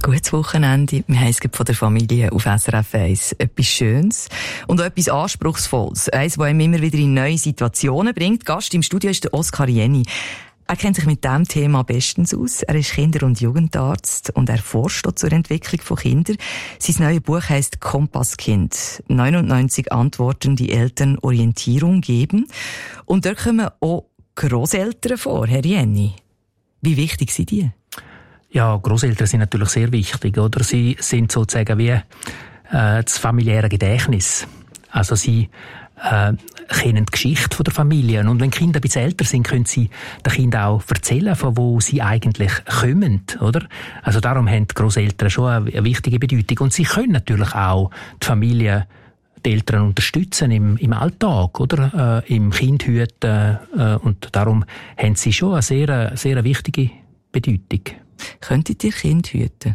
Gutes Wochenende. Wir haben es von der Familie auf SRF 1. Etwas Schönes und auch etwas Anspruchsvolles. Eins, das einem immer wieder in neue Situationen bringt. Gast im Studio ist der Oskar Jenny. Er kennt sich mit diesem Thema bestens aus. Er ist Kinder- und Jugendarzt und er forscht auch zur Entwicklung von Kindern. Sein neues Buch heisst Kompasskind. 99 Antworten, die Eltern Orientierung geben. Und dort kommen auch Grosseltern vor, Herr Jenny. Wie wichtig sind die? Ja, Grosseltern sind natürlich sehr wichtig, oder? Sie sind sozusagen wie das familiäre Gedächtnis. Also sie kennen die Geschichte von der Familie. Und wenn Kinder ein bisschen älter sind, können sie den Kindern auch erzählen, von wo sie eigentlich kommen, oder? Also darum haben die Grosseltern schon eine wichtige Bedeutung. Und sie können natürlich auch die Familie, die Eltern unterstützen im Alltag, oder? Im Kindhüten. Und darum haben sie schon eine sehr, sehr wichtige Bedeutung. Könntet ihr Kind hüten?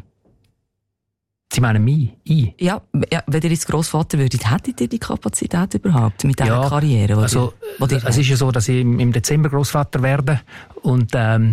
Sie meinen mich? Ja, wenn ihr jetzt Grossvater würdet, hättet ihr die Kapazität überhaupt mit dieser Karriere? Es ist ja so, dass ich im Dezember Grossvater werde und wir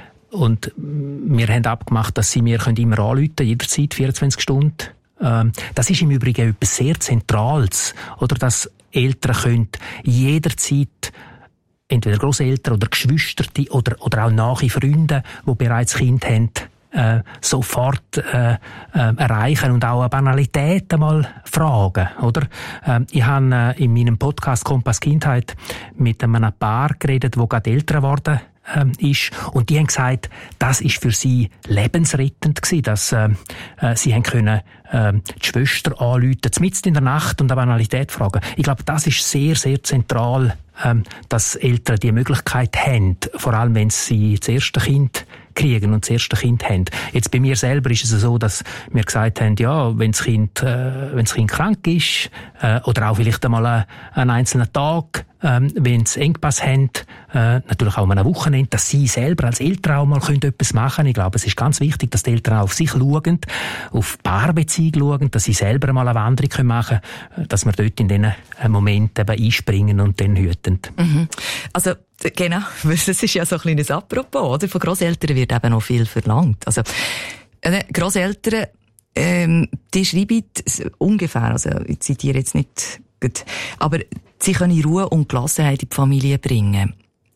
haben abgemacht, dass sie mir immer anrufen können, jederzeit, 24 Stunden. Das ist im Übrigen etwas sehr Zentrales, oder? Dass Eltern können jederzeit entweder Grosseltern oder Geschwister oder auch nahe Freunde, die bereits Kind haben, sofort erreichen und auch eine Banalität einmal fragen, oder? Ich habe in meinem Podcast Kompass Kindheit mit einem Paar geredet, wo gerade älter geworden ist, und die haben gesagt, das ist für sie lebensrettend gewesen, dass sie haben können die Schwester anrufen, mitten in der Nacht und eine Banalität fragen. Ich glaube, das ist sehr, sehr zentral, dass Eltern die Möglichkeit haben, vor allem wenn sie das erste Kind kriegen und das erste Kind haben. Jetzt bei mir selber ist es so, dass wir gesagt haben, ja, wenn das Kind krank ist, oder auch vielleicht einmal einen einzelnen Tag, wenn sie Engpass haben, natürlich auch mal ein Wochenende, dass sie selber als Eltern auch mal etwas machen können. Ich glaube, es ist ganz wichtig, dass die Eltern auch auf sich schauen, auf die Paarbeziehung schauen, dass sie selber mal eine Wanderung machen können, dass wir dort in diesen Momenten eben einspringen und dann hüten. Mhm. Also, genau, das ist ja so ein kleines Apropos, oder? Von Grosseltern wird eben noch viel verlangt. Also, Grosseltern, die schreiben ungefähr, also ich zitiere jetzt nicht gut, aber sie können Ruhe und Gelassenheit in die Familie bringen.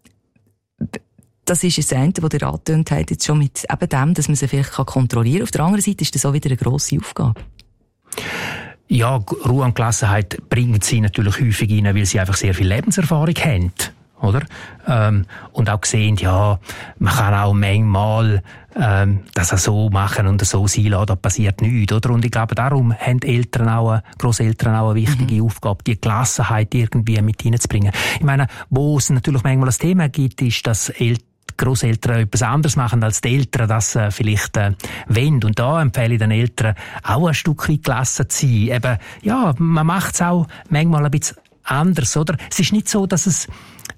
Das ist das eine, was ihr angetönt habt, jetzt schon mit eben dem, dass man sie vielleicht kontrollieren kann. Auf der anderen Seite ist das auch wieder eine grosse Aufgabe. Ja, Ruhe und Gelassenheit bringen sie natürlich häufig rein, weil sie einfach sehr viel Lebenserfahrung haben, oder? Und auch sehen, ja, man kann auch manchmal das auch so machen und so sein lassen, da passiert nichts, oder? Und ich glaube, darum haben Grosseltern auch eine wichtige Aufgabe, die Gelassenheit irgendwie mit hineinzubringen. Ich meine, wo es natürlich manchmal ein Thema gibt, ist, dass Grosseltern etwas anderes machen, als die Eltern das vielleicht wollen. Und da empfehle ich den Eltern auch ein Stück weit gelassen zu sein. Eben, ja, man macht es auch manchmal ein bisschen anders, oder? Es ist nicht so, dass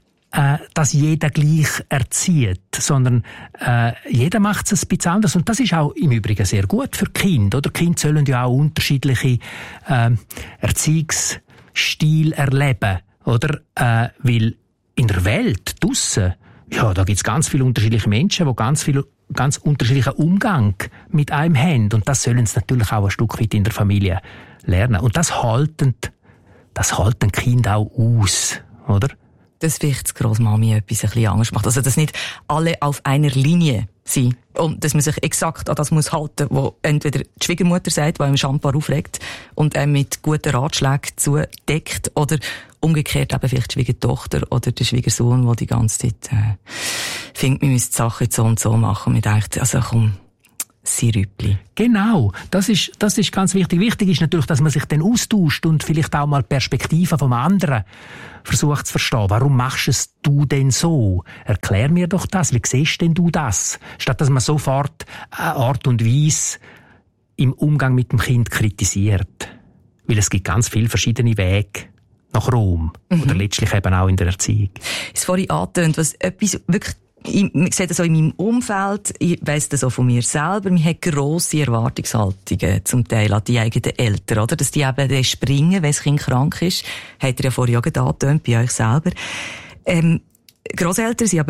jeder gleich erzieht, sondern jeder macht es ein bisschen anders. Und das ist auch im Übrigen sehr gut für Kinder, oder? Kinder sollen ja auch unterschiedliche Erziehungsstile erleben, oder? Weil in der Welt draussen, ja, da gibt's ganz viele unterschiedliche Menschen, die ganz unterschiedlichen Umgang mit einem haben. Und das sollen sie natürlich auch ein Stück weit in der Familie lernen. Und das halten Kinder auch aus, oder? Dass vielleicht die Grossmami etwas ein bisschen anders macht. Also, dass nicht alle auf einer Linie sind. Und dass man sich exakt an das muss halten, wo entweder die Schwiegermutter sagt, die einem Shampoo aufregt und einem mit guten Ratschlägen zudeckt, oder umgekehrt eben vielleicht die Schwiegertochter oder der Schwiegersohn, der die ganze Zeit findet, wir müssen die Sachen jetzt so und so machen. Und man denkt, also komm, Sirüppli. Genau, das ist ganz wichtig. Wichtig ist natürlich, dass man sich dann austauscht und vielleicht auch mal Perspektiven vom anderen versucht zu verstehen. Warum machst es du denn so? Erklär mir doch das. Wie siehst denn du das? Statt dass man sofort eine Art und Weise im Umgang mit dem Kind kritisiert. Weil es gibt ganz viele verschiedene Wege nach Rom. Oder letztlich eben auch in der Erziehung. Es vorhin angetönt, was etwas wirklich, ich sehe das auch in meinem Umfeld, ich weiss das auch von mir selber, man hat grosse Erwartungshaltungen zum Teil an die eigenen Eltern, oder? Dass die eben springen, wenn das Kind krank ist. Habt ihr ja vorhin auch angetönt, bei euch selber. Grosseltern sind aber auch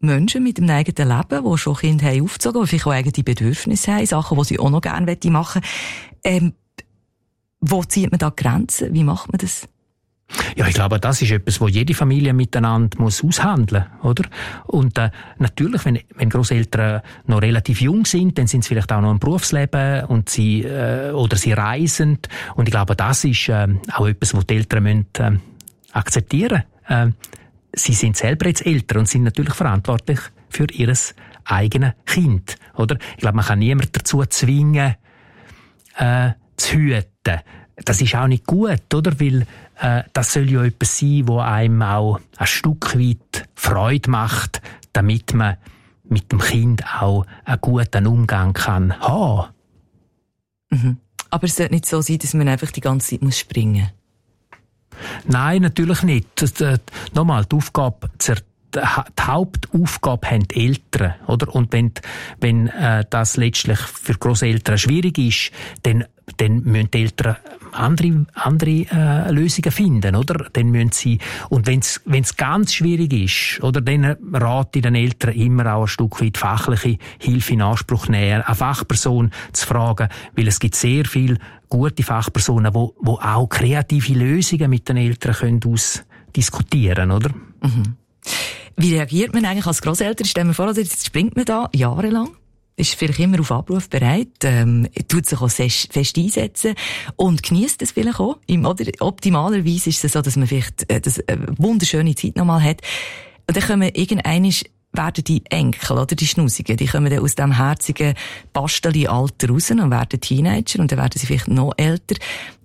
Menschen mit einem eigenen Leben, die schon Kinder haben aufgezogen, die vielleicht auch eigene Bedürfnisse haben, Sachen, die sie auch noch gerne machen wollen. Wo zieht man da Grenzen? Wie macht man das? Ja, ich glaube, das ist etwas, wo jede Familie miteinander muss aushandeln, oder? Und natürlich, wenn Grosseltern noch relativ jung sind, dann sind sie vielleicht auch noch im Berufsleben und sie reisen. Und ich glaube, das ist auch etwas, was die Eltern müssen, akzeptieren müssen. Sie sind selber jetzt Eltern und sind natürlich verantwortlich für ihr eigenes Kind, oder? Ich glaube, man kann niemanden dazu zwingen, zu hüten. Das ist auch nicht gut, oder? Weil das soll ja etwas sein, wo einem auch ein Stück weit Freude macht, damit man mit dem Kind auch einen guten Umgang kann haben. Mhm. Aber es sollte nicht so sein, dass man einfach die ganze Zeit springen muss. Nein, natürlich nicht. Nochmal, die Hauptaufgabe haben die Eltern, oder? Und wenn das letztlich für Grosseltern schwierig ist, dann müssen die Eltern andere Lösungen finden, oder? Dann müssen sie, und wenn's ganz schwierig ist, oder, dann rate ich den Eltern immer auch ein Stück weit fachliche Hilfe in Anspruch nehmen, eine Fachperson zu fragen, weil es gibt sehr viele gute Fachpersonen, die auch kreative Lösungen mit den Eltern können ausdiskutieren, oder? Mhm. Wie reagiert man eigentlich als Grosseltern? Stell mir vor, jetzt springt man da jahrelang, ist vielleicht immer auf Abruf bereit, tut sich auch fest einsetzen und genießt es vielleicht auch. Optimalerweise ist es so, dass man vielleicht eine wunderschöne Zeit nochmal hat. Und dann kommen werden die Enkel, oder die Schnusigen, die kommen dann aus dem herzigen Basteli-Alter raus und werden Teenager und dann werden sie vielleicht noch älter.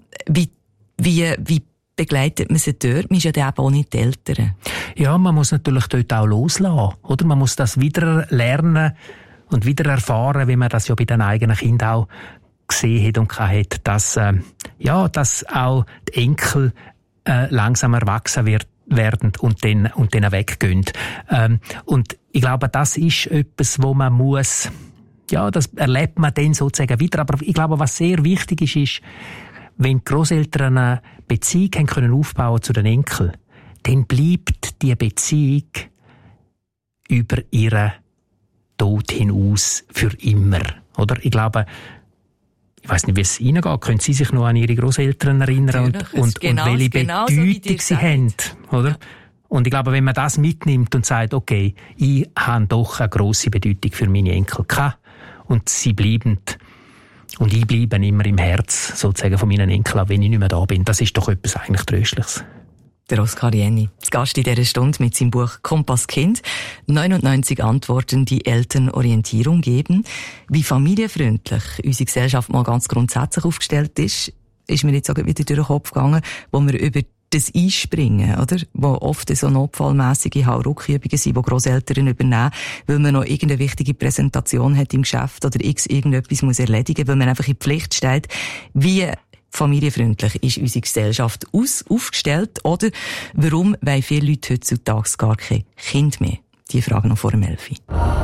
Wie begleitet man sie dort? Man ist ja dann eben auch nicht die Eltern. Ja, man muss natürlich dort auch loslassen, oder? Man muss das wieder lernen und wieder erfahren, wie man das ja bei den eigenen Kindern auch gesehen hat und hat, dass auch die Enkel langsam erwachsen werden und dann weggehen. Und ich glaube, das ist etwas, wo man muss, ja, das erlebt man dann sozusagen wieder. Aber ich glaube, was sehr wichtig ist, wenn die Grosseltern eine Beziehung haben können aufbauen zu den Enkeln, dann bleibt die Beziehung über ihren Tod hinaus für immer. Oder? Ich glaube, ich weiss nicht, wie es Ihnen geht. Können Sie sich noch an Ihre Grosseltern erinnern und welche Bedeutung sie haben? Oder? Und ich glaube, wenn man das mitnimmt und sagt, okay, ich habe doch eine grosse Bedeutung für meine Enkel gehabt und sie bleiben und ich bleibe immer im Herz sozusagen von meinen Enkeln, auch wenn ich nicht mehr da bin. Das ist doch etwas eigentlich Tröstliches. Der Oskar Jenny, zu Gast in dieser Stunde mit seinem Buch «Kompass Kind». 99 Antworten, die Eltern Orientierung geben. Wie familienfreundlich unsere Gesellschaft mal ganz grundsätzlich aufgestellt ist mir jetzt auch wieder durch den Kopf gegangen, wo wir über das Einspringen, oder? Wo oft so notfallmässige Hauruckübungen sind, die Grosseltern übernehmen, weil man noch irgendeine wichtige Präsentation hat im Geschäft oder irgendetwas muss erledigen, weil man einfach in Pflicht steht. Wie familienfreundlich ist unsere Gesellschaft aufgestellt, oder warum wollen viele Leute heutzutage gar kein Kind mehr? Die Frage noch vor dem 11.